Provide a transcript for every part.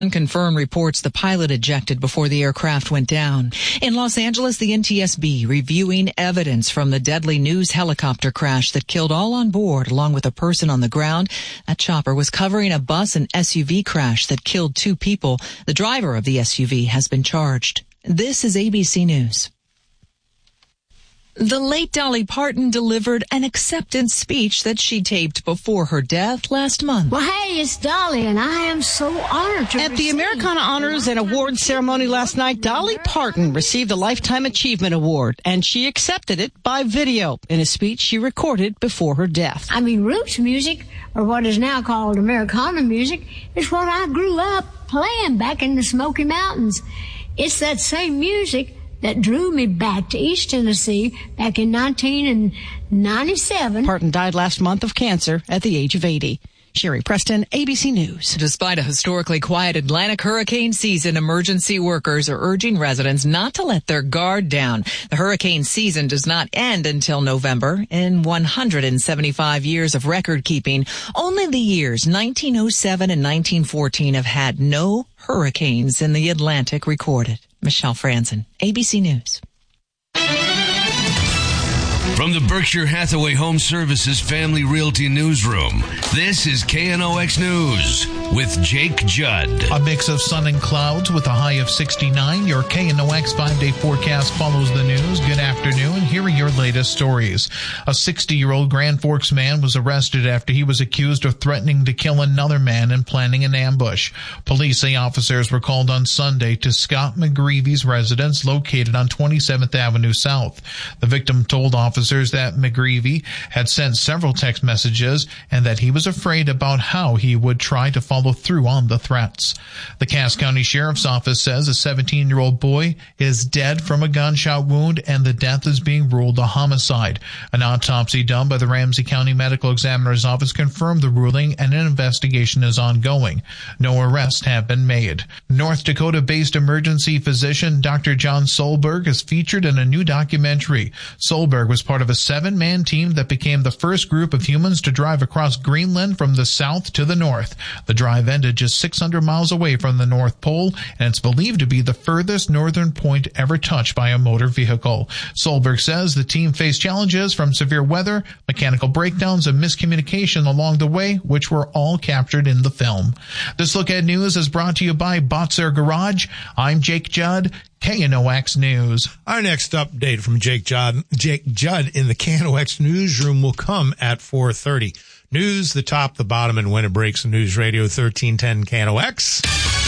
Unconfirmed reports the pilot ejected before the aircraft went down. In Los Angeles, the NTSB reviewing evidence from the deadly news helicopter crash that killed all on board along with a person on the ground. That chopper was covering a bus and SUV crash that killed 2 people. The driver of the SUV has been charged. This is ABC News. The late Dolly Parton delivered an acceptance speech that she taped before her death last month. Well, hey, it's Dolly, and I am so honored to At the Americana Honors and Awards ceremony last night, Dolly Parton received a Lifetime Achievement Award, and she accepted it by video in a speech she recorded before her death. I mean, roots music, or what is now called Americana music, is what I grew up playing back in the Smoky Mountains. It's that same music that drew me back to East Tennessee back in 1997. Parton died last month of cancer at the age of 80. Sherry Preston, ABC News. Despite a historically quiet Atlantic hurricane season, emergency workers are urging residents not to let their guard down. The hurricane season does not end until November. In 175 years of record keeping, only the years 1907 and 1914 have had no hurricanes in the Atlantic recorded. Michelle Franzen, ABC News. From the Berkshire Hathaway Home Services Family Realty Newsroom, this is KNOX News with Jake Judd. A mix of sun and clouds with a high of 69. Your KNOX 5-day forecast follows the news. Good afternoon. Here are your latest stories. A 60-year-old Grand Forks man was arrested after he was accused of threatening to kill another man and planning an ambush. Police say officers were called on Sunday to Scott McGreevy's residence located on 27th Avenue South. The victim told officers that McGreevy had sent several text messages and that he was afraid about how he would try to follow through on the threats. The Cass County Sheriff's Office says a 17-year-old boy is dead from a gunshot wound and the death is being ruled a homicide. An autopsy done by the Ramsey County Medical Examiner's Office confirmed the ruling and an investigation is ongoing. No arrests have been made. North Dakota-based emergency physician Dr. John Solberg is featured in a new documentary. Solberg was part of a 7-man team that became the first group of humans to drive across Greenland from the south to the north. The drive ended just 600 miles away from the North Pole, and it's believed to be the furthest northern point ever touched by a motor vehicle. Solberg says the team faced challenges from severe weather, mechanical breakdowns, and miscommunication along the way, which were all captured in the film. This Look at News is brought to you by Botzer Garage. I'm Jake Judd. KNOX News. Our next update from Jake Judd in the KNOX newsroom will come at 4:30. News, the top, the bottom, and when it breaks on News Radio 1310 KNOX.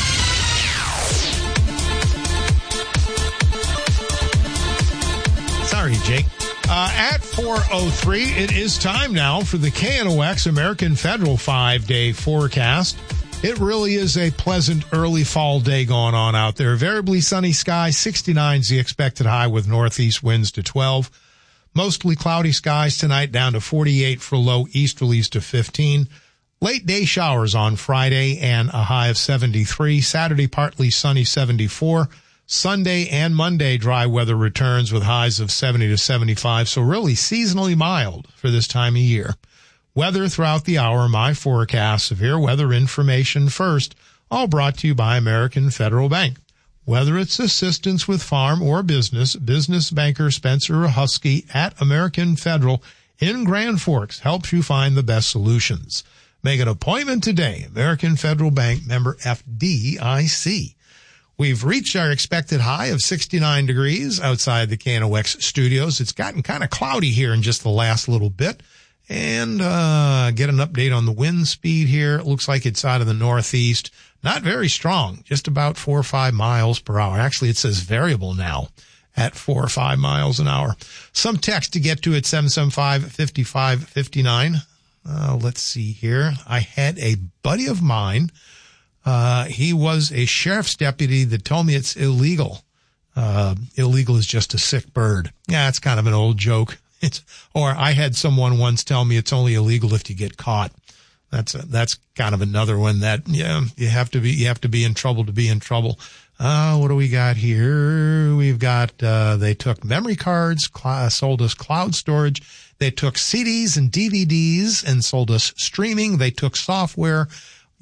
Sorry, Jake. At 4:03, it is time now for the KNOX American Federal 5-day forecast. It really is a pleasant early fall day going on out there. Variably sunny skies, 69 is the expected high with northeast winds to 12. Mostly cloudy skies tonight down to 48 for low easterlies to 15. Late day showers on Friday and a high of 73. Saturday partly sunny 74. Sunday and Monday dry weather returns with highs of 70 to 75. So really seasonally mild for this time of year. Weather throughout the hour, my forecast, severe weather information first, all brought to you by American Federal Bank. Whether it's assistance with farm or business, business banker Spencer Husky at American Federal in Grand Forks helps you find the best solutions. Make an appointment today. American Federal Bank, member FDIC. We've reached our expected high of 69 degrees outside the KNOX studios. It's gotten kind of cloudy here in just the last little bit. And get an update on the wind speed here. It looks like it's out of the northeast. Not very strong, just about 4 or 5 miles per hour. Actually, it says variable now at 4 or 5 miles an hour. Some text to get to at 775-5559. Let's see here. I had a buddy of mine. He was a sheriff's deputy that told me it's illegal. Illegal is just a sick bird. Yeah, it's kind of an old joke. Or I had someone once tell me it's only illegal if you get caught. That's kind of another one that, yeah, you have to be in trouble to be in trouble. What do we got here? We've got, they took memory cards, sold us cloud storage. They took CDs and DVDs and sold us streaming. They took software.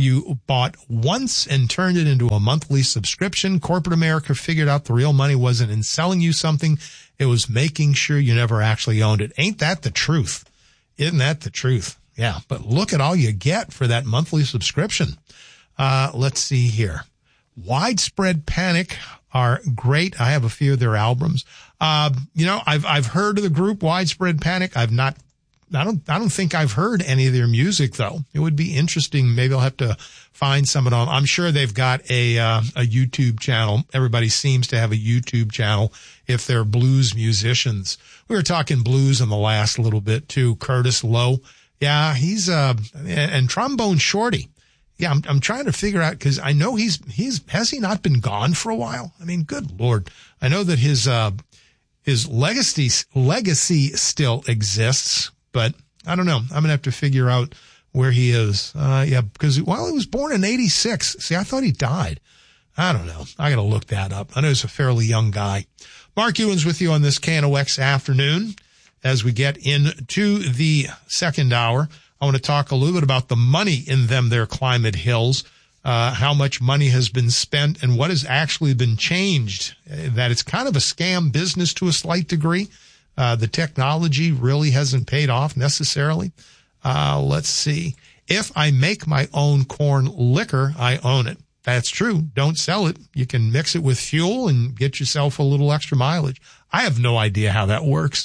you bought once and turned it into a monthly subscription. Corporate America figured out the real money wasn't in selling you something. It was making sure you never actually owned it. Ain't that the truth? Isn't that the truth? Yeah, but look at all you get for that monthly subscription. Let's see here. Widespread Panic are great. I have a few of their albums. I've heard of the group Widespread Panic. I don't think I've heard any of their music though. It would be interesting. Maybe I'll have to find some of them. I'm sure they've got a YouTube channel. Everybody seems to have a YouTube channel if they're blues musicians. We were talking blues in the last little bit too. Curtis Lowe. Yeah, he's, and Trombone Shorty. Yeah, I'm trying to figure out, cause I know has he not been gone for a while? I mean, good Lord. I know that his legacy still exists, but I don't know. I'm going to have to figure out where he is. Because he was born in 86. See, I thought he died. I don't know. I got to look that up. I know he's a fairly young guy. Mark Ewens with you on this KNOX afternoon. As we get into the second hour, I want to talk a little bit about the money in their climate hills, how much money has been spent and what has actually been changed, that it's kind of a scam business to a slight degree. The technology really hasn't paid off necessarily. Let's see. If I make my own corn liquor, I own it. That's true. Don't sell it. You can mix it with fuel and get yourself a little extra mileage. I have no idea how that works.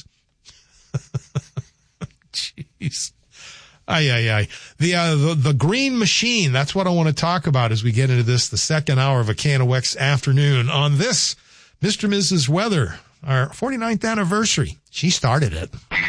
Jeez. The green machine. That's what I want to talk about as we get into this, the second hour of a KNOX afternoon on this Mr. and Mrs. Weather, our 49th anniversary. She started it.